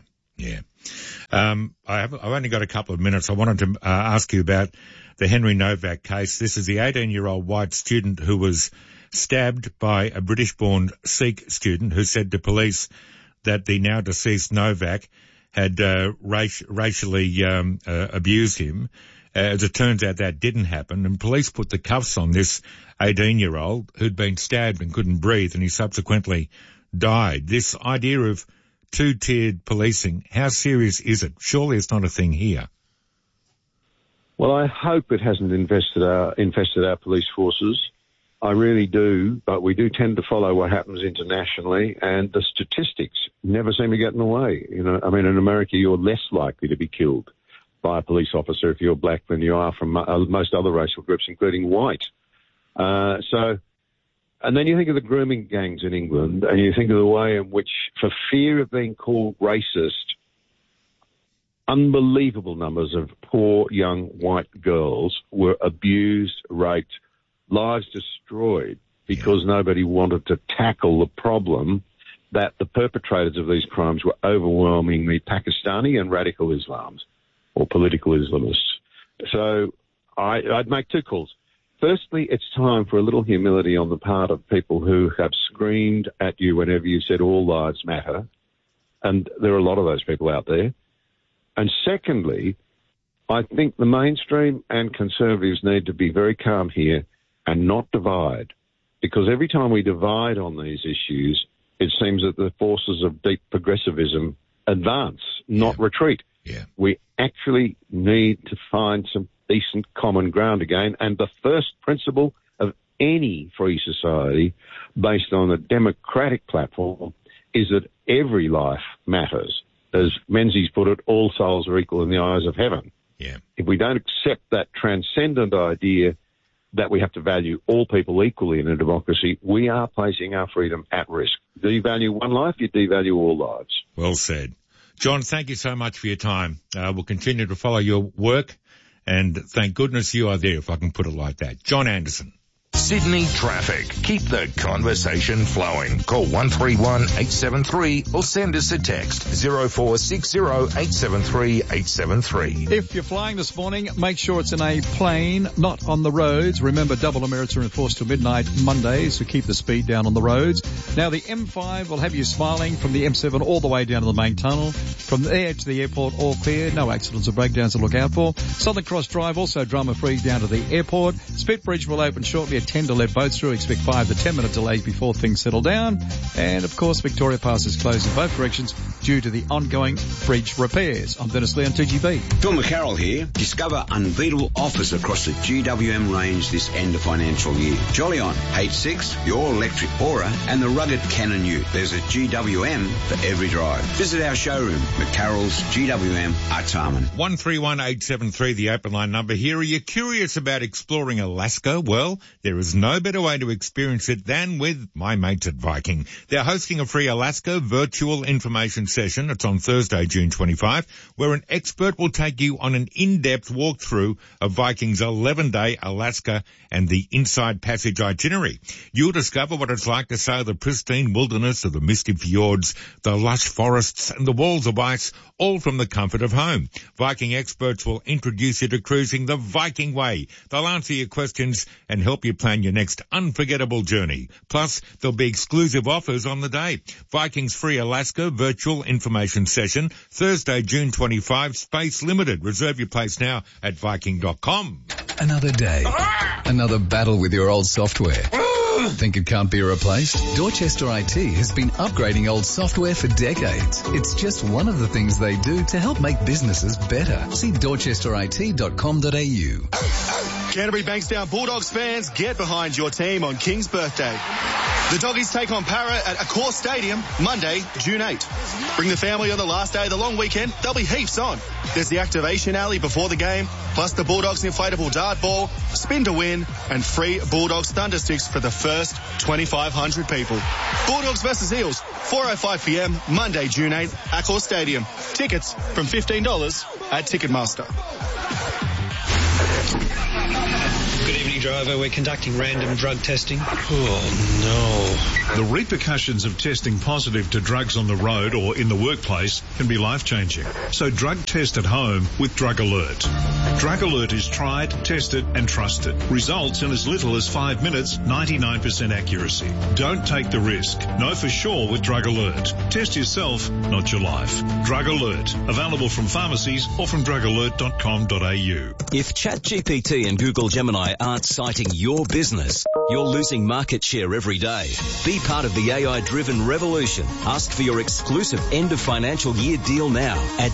I've only got a couple of minutes. I wanted to ask you about the Henry Novak case. This is the 18-year-old white student who was stabbed by a British-born Sikh student who said to police that the now deceased Novak had racially abused him. As it turns out, that didn't happen, and police put the cuffs on this 18-year-old who'd been stabbed and couldn't breathe, and he subsequently died. This idea of two-tiered policing, how serious is it? Surely it's not a thing here. Well, I hope it hasn't infested our police forces. I really do, but we do tend to follow what happens internationally, and the statistics never seem to get in the way. You know, I mean, in America, you're less likely to be killed by a police officer if you're black than you are from most other racial groups, including white. And then you think of the grooming gangs in England, and you think of the way in which, for fear of being called racist, unbelievable numbers of poor young white girls were abused, raped, lives destroyed because nobody wanted to tackle the problem that the perpetrators of these crimes were overwhelmingly Pakistani and radical Islams or political Islamists. So I'd make two calls. Firstly, it's time for a little humility on the part of people who have screamed at you whenever you said all lives matter, and there are a lot of those people out there. And secondly, I think the mainstream and Conservatives need to be very calm here and not divide, because every time we divide on these issues, it seems that the forces of deep progressivism advance, not retreat. Yeah. We actually need to find some decent common ground again, and the first principle of any free society based on a democratic platform is that every life matters. As Menzies put it, all souls are equal in the eyes of heaven. Yeah. If we don't accept that transcendent idea that we have to value all people equally in a democracy, we are placing our freedom at risk. Devalue one life, you devalue all lives. Well said. John, thank you so much for your time. We'll continue to follow your work, and thank goodness you are there, if I can put it like that. John Anderson. Sydney traffic. Keep the conversation flowing. Call 131-873 or send us a text 0460-873-873. If you're flying this morning, make sure it's in a plane, not on the roads. Remember, double demerits are enforced till midnight Monday, so keep the speed down on the roads. Now, the M5 will have you smiling from the M7 all the way down to the main tunnel. From there to the airport, all clear. No accidents or breakdowns to look out for. Southern Cross Drive, also drama-free down to the airport. Spit Bridge will open shortly at 10 to let boats through. Expect 5 to 10 minute delays before things settle down. And of course, Victoria Pass is closed in both directions due to the ongoing bridge repairs. I'm Dennis Lee on 2GB. Phil McCarroll here. Discover unbeatable offers across the GWM range this end of financial year. Jolyon H6, the all-electric Aura, and the rugged Canon Ute. There's a GWM for every drive. Visit our showroom, McCarroll's GWM, Artarmon. 131-873, the open line number here. Are you curious about exploring Alaska? Well, there is no better way to experience it than with my mates at Viking. They're hosting a free Alaska virtual information session. It's on Thursday, June 25, where an expert will take you on an in-depth walkthrough of Viking's 11-day Alaska and the Inside Passage itinerary. You'll discover what it's like to sail the pristine wilderness of the misty fjords, the lush forests and the walls of ice, all from the comfort of home. Viking experts will introduce you to cruising the Viking way. They'll answer your questions and help you plan your next unforgettable journey. Plus, there'll be exclusive offers on the day. Viking's free Alaska virtual information session, Thursday, June 25, space limited. Reserve your place now at Viking.com. Another day. Another battle with your old software. Think it can't be replaced? Dorchester IT has been upgrading old software for decades. It's just one of the things they do to help make businesses better. See dorchesterit.com.au. Canterbury Bankstown Bulldogs fans, get behind your team on King's birthday. The Doggies take on Para at Accor Stadium Monday, June 8. Bring the family on the last day of the long weekend. There'll be heaps on. There's the activation alley before the game, plus the Bulldogs inflatable dart ball, spin to win, and free Bulldogs thunder sticks for the first 2,500 people. Bulldogs versus Eels, 4:05 p.m, Monday, June 8, Accor Stadium. Tickets from $15 at Ticketmaster. Good evening, driver. We're conducting random drug testing. Oh, no. The repercussions of testing positive to drugs on the road or in the workplace can be life-changing. So drug test at home with Drug Alert. Drug Alert is tried, tested and trusted. Results in as little as 5 minutes, 99% accuracy. Don't take the risk. Know for sure with Drug Alert. Test yourself, not your life. Drug Alert. Available from pharmacies or from drugalert.com.au. If ChatGPT and Google Gemini aren't citing your business, you're losing market share every day. Be part of the AI-driven revolution. Ask for your exclusive end of financial year deal now at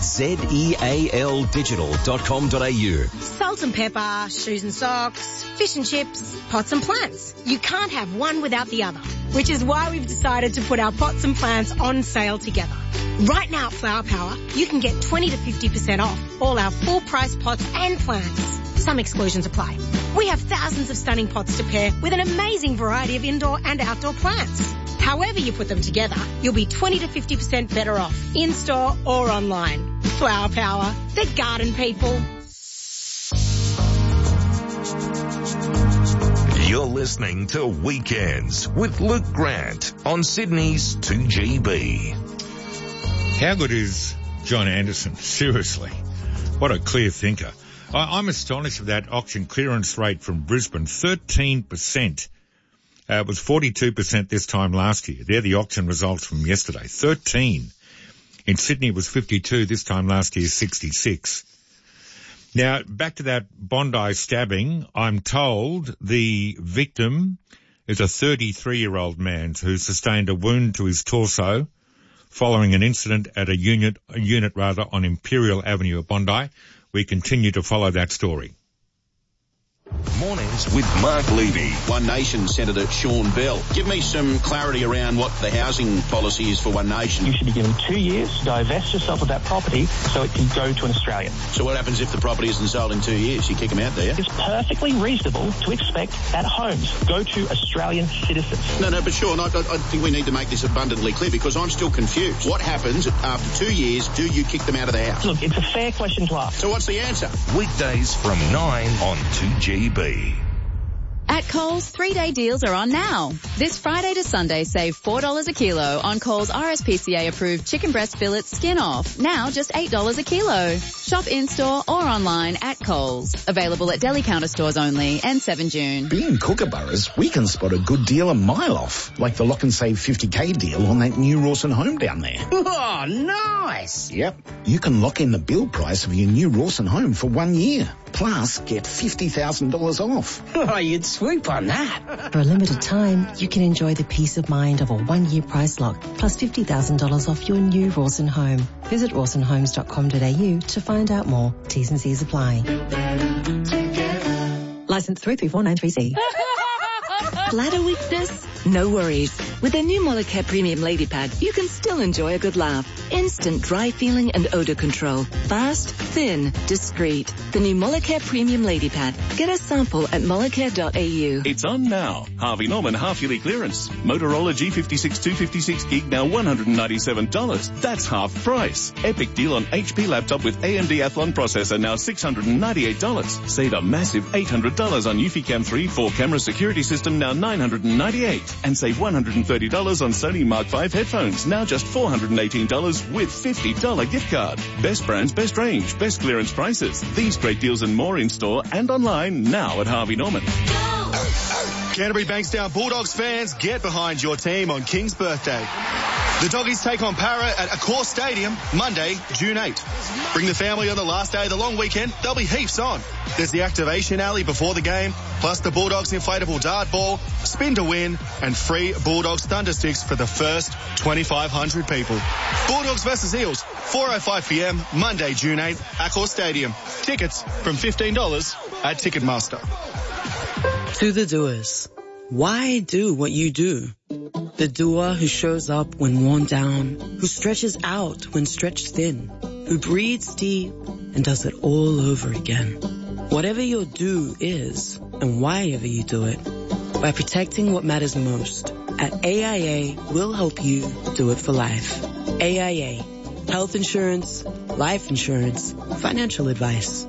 zealdigital.com.au. Salt and pepper, shoes and socks, fish and chips, pots and plants. You can't have one without the other, which is why we've decided to put our pots and plants on sale together. Right now at Flower Power, you can get 20 to 50% off all our full price pots and plants. Some exclusions apply. We have thousands of stunning pots to pair with an amazing variety of indoor and outdoor plants. However you put them together, you'll be 20 to 50% better off, in-store or online. Flower Power, the garden people. You're listening to Weekends with Luke Grant on Sydney's 2GB. How good is John Anderson? Seriously. What a clear thinker. I'm astonished with that auction clearance rate from Brisbane, 13%. It was 42% this time last year. They're the auction results from yesterday. 13. In Sydney it was 52, this time last year 66. Now, back to that Bondi stabbing, I'm told the victim is a 33-year-old man who sustained a wound to his torso following an incident at a unit on Imperial Avenue at Bondi. We continue to follow that story. Mornings with Mark Levy. One Nation Senator Sean Bell. Give me some clarity around what the housing policy is for One Nation. You should be given 2 years to divest yourself of that property so it can go to an Australian. So what happens if the property isn't sold in 2 years? You kick them out there? It's perfectly reasonable to expect that homes go to Australian citizens. No, but Sean, I think we need to make this abundantly clear because I'm still confused. What happens after 2 years? Do you kick them out of the house? Look, it's a fair question to ask. So what's the answer? Weekdays from 9 on 2GB. At Coles, 3-day deals are on now. This Friday to Sunday, save $4 a kilo on Coles RSPCA-approved chicken breast fillets skin off. Now just $8 a kilo. Shop in-store or online at Coles. Available at deli counter stores only and 7 June. Being Kookaburras, we can spot a good deal a mile off, like the Lock and Save 50k deal on that new Rawson home down there. Oh, nice. Yep. You can lock in the build price of your new Rawson home for 1 year. Plus, get $50,000 off. Oh, you'd swoop on that. For a limited time, you can enjoy the peace of mind of a 1-year price lock, plus $50,000 off your new Rawson home. Visit rawsonhomes.com.au to find out more. T's and C's apply. License 33493C. Bladder weakness? No worries. With a new Molicare Premium Lady Pad, you can still enjoy a good laugh. Instant dry feeling and odor control. Fast, thin, discreet. The new Molicare Premium Lady Pad. Get a sample at molicare.au. It's on now. Harvey Norman half-yearly clearance. Motorola G56 256 gig now $197. That's half price. Epic deal on HP laptop with AMD Athlon processor now $698. Save a massive $800 on Eufy-Cam 3 4-camera security system now $998. And save $130 on Sony Mark V headphones now just $418 with $50 gift card. Best brands, best range, best clearance prices. These great deals and more in store and online now at Harvey Norman. Canterbury Bankstown Bulldogs fans, get behind your team on King's birthday. The Doggies take on Para at Accor Stadium Monday, June 8. Bring the family on the last day of the long weekend. There'll be heaps on. There's the activation alley before the game, plus the Bulldogs inflatable dart ball, spin to win, and free Bulldogs Thunder Sticks for the first 2,500 people. Bulldogs versus Eels, 4:05pm, Monday, June 8, Accor Stadium. Tickets from $15 at Ticketmaster. To the doers. Why do what you do? The doer who shows up when worn down, who stretches out when stretched thin, who breathes deep and does it all over again. Whatever your do is, and why ever you do it, by protecting what matters most, at AIA, we'll help you do it for life. AIA. Health insurance, life insurance, financial advice.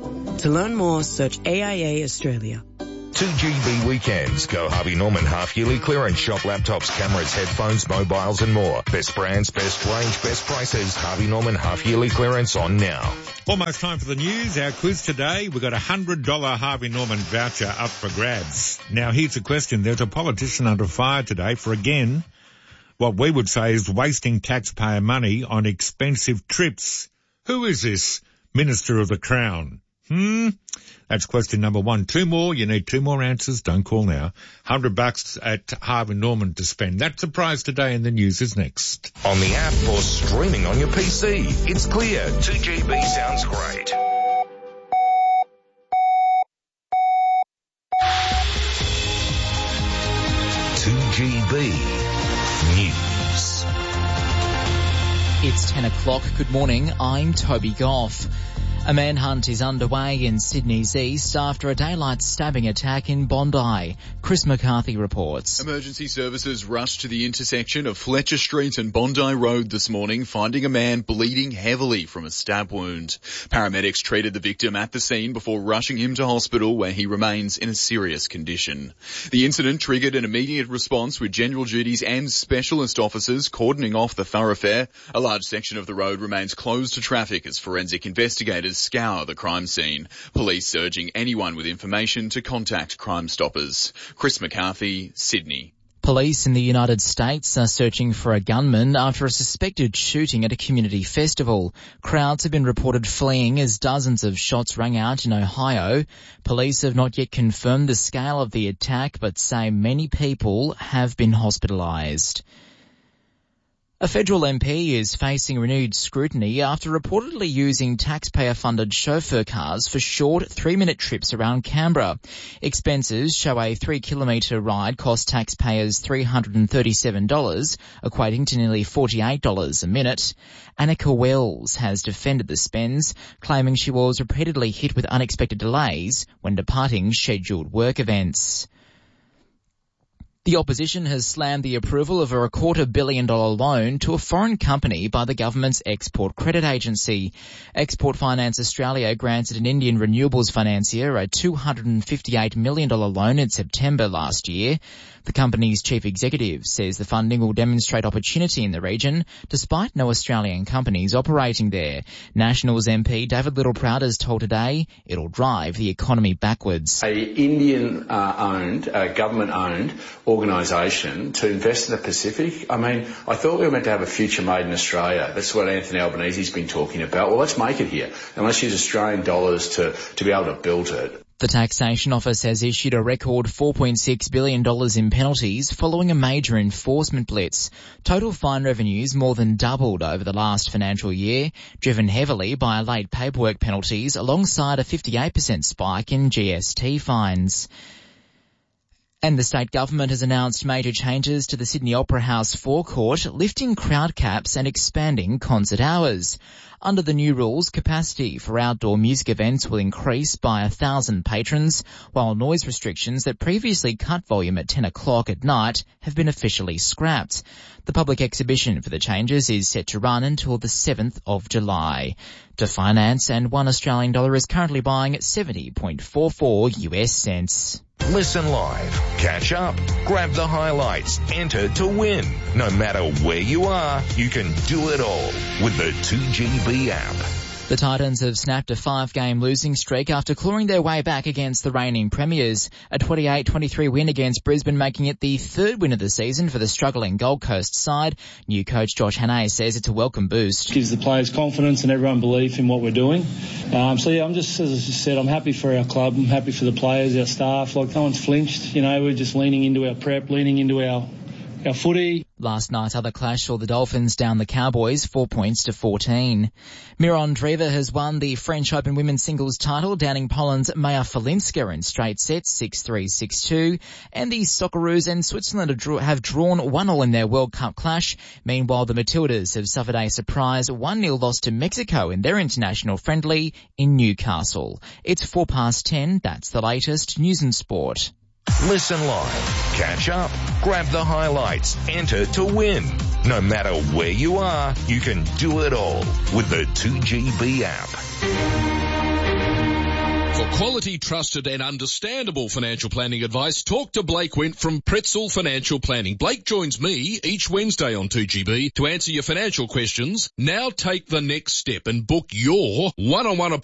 To learn more, search AIA Australia. 2GB Weekends. Go Harvey Norman half-yearly clearance. Shop laptops, cameras, headphones, mobiles and more. Best brands, best range, best prices. Harvey Norman half-yearly clearance on now. Almost time for the news. Our quiz today, we've got a $100 Harvey Norman voucher up for grabs. Now, here's a question. There's a politician under fire today for, again, what we would say is wasting taxpayer money on expensive trips. Who is this Minister of the Crown? That's question number one. Two more. You need two more answers. Don't call now. $100 at Harvey Norman to spend. That surprise today in the news is next. On the app or streaming on your PC. It's clear. 2GB sounds great. News. It's 10 o'clock. Good morning. I'm Toby Goff. A manhunt is underway in Sydney's east after a daylight stabbing attack in Bondi. Chris McCarthy reports. Emergency services rushed to the intersection of Fletcher Street and Bondi Road this morning, finding a man bleeding heavily from a stab wound. Paramedics treated the victim at the scene before rushing him to hospital, where he remains in a serious condition. The incident triggered an immediate response, with general duties and specialist officers cordoning off the thoroughfare. A large section of the road remains closed to traffic as forensic investigators scour the crime scene. Police urging anyone with information to contact Crime Stoppers. Chris McCarthy, Sydney. Police in the United States are searching for a gunman after a suspected shooting at a community festival. Crowds have been reported fleeing as dozens of shots rang out in Ohio. Police have not yet confirmed the scale of the attack, but say many people have been hospitalised. A federal MP is facing renewed scrutiny after reportedly using taxpayer-funded chauffeur cars for short 3-minute trips around Canberra. Expenses show a 3-kilometre ride cost taxpayers $337, equating to nearly $48 a minute. Annika Wells has defended the spends, claiming she was repeatedly hit with unexpected delays when departing scheduled work events. The opposition has slammed the approval of a $250 million loan to a foreign company by the government's Export Credit Agency. Export Finance Australia granted an Indian renewables financier a $258 million loan in September last year. The company's chief executive says the funding will demonstrate opportunity in the region, despite no Australian companies operating there. Nationals MP David Littleproud has told Today it'll drive the economy backwards. A Indian-owned, government-owned organisation to invest in the Pacific. I mean, I thought we were meant to have a future made in Australia. That's what Anthony Albanese's been talking about. Well, let's make it here, and let's use Australian dollars to be able to build it. The Taxation Office has issued a record $4.6 billion in penalties following a major enforcement blitz. Total fine revenues more than doubled over the last financial year, driven heavily by late paperwork penalties alongside a 58% spike in GST fines. And the state government has announced major changes to the Sydney Opera House forecourt, lifting crowd caps and expanding concert hours. Under the new rules, capacity for outdoor music events will increase by 1,000 patrons, while noise restrictions that previously cut volume at 10 o'clock at night have been officially scrapped. The public exhibition for the changes is set to run until the 7th of July. To finance, and $1 Australian dollar is currently buying at 70.44 US cents. Listen live, catch up, grab the highlights, enter to win. No matter where you are, you can do it all with the 2GB app. The Titans have snapped a 5-game losing streak after clawing their way back against the reigning premiers. A 28-23 win against Brisbane, making it the third win of the season for the struggling Gold Coast side. New coach Josh Hannay says it's a welcome boost. Gives the players confidence and everyone belief in what we're doing. I'm just, as I said, I'm happy for our club. I'm happy for the players, our staff. Like, no one's flinched. You know, we're just leaning into our prep, leaning into our footy. Last night's other clash saw the Dolphins down the Cowboys 4 points to 14. Miron Driver has won the French Open women's singles title, downing Poland's Maya Falinska in straight sets 6-3, 6-2. And the Socceroos and Switzerland have drawn 1-1 in their World Cup clash. Meanwhile, the Matildas have suffered a surprise 1-0 loss to Mexico in their international friendly in Newcastle. It's 10:04. That's the latest news and sport. Listen live, catch up, grab the highlights, enter to win. No matter where you are, you can do it all with the 2GB app. For For quality, trusted and understandable financial planning advice, talk to Blake Wint from Pretzel Financial Planning. Blake joins me each Wednesday on 2GB to answer your financial questions. Now take the next step and book your one-on-one appointment